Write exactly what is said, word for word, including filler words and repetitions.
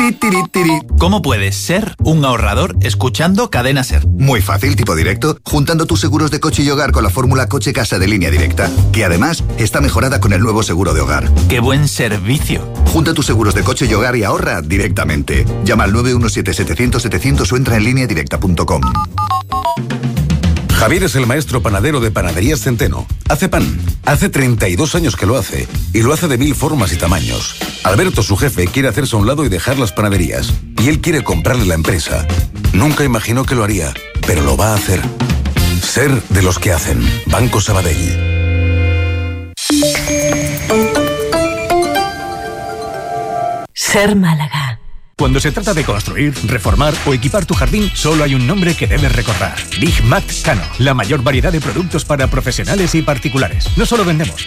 Tiri, tiri, tiri. ¿Cómo puedes ser un ahorrador escuchando Cadena Ser? Muy fácil, tipo directo, juntando tus seguros de coche y hogar con la fórmula Coche Casa de Línea Directa, que además está mejorada con el nuevo seguro de hogar. ¡Qué buen servicio! Junta tus seguros de coche y hogar y ahorra directamente. Llama al nueve uno siete setecientos setecientos o entra en línea directa punto com. Javier es el maestro panadero de Panaderías Centeno. Hace pan. Hace treinta y dos años que lo hace. Y lo hace de mil formas y tamaños. Alberto, su jefe, quiere hacerse a un lado y dejar las panaderías. Y él quiere comprarle la empresa. Nunca imaginó que lo haría, pero lo va a hacer. Ser de los que hacen. Banco Sabadell. Ser Málaga. Cuando se trata de construir, reformar o equipar tu jardín, solo hay un nombre que debes recordar. Big Mac Cano. La mayor variedad de productos para profesionales y particulares. No solo vendemos,